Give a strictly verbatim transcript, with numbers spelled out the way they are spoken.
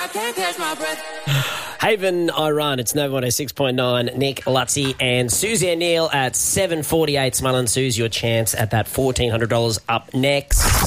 can't catch my breath. Haven, Iran. It's Nova one oh six point nine. Nick, Lutzi and Susie O'Neill at seven forty-eight. Smell and Suze, your chance at that fourteen hundred dollars up next.